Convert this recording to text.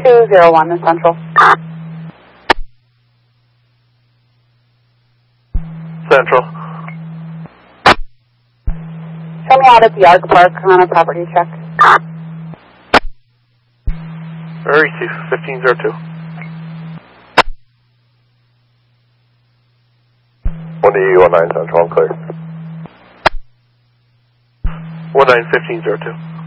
201 in Central. Central. Show me out at the Arc Park on a property check. Very safe, 1502. 119 Central, I'm clear. 191502.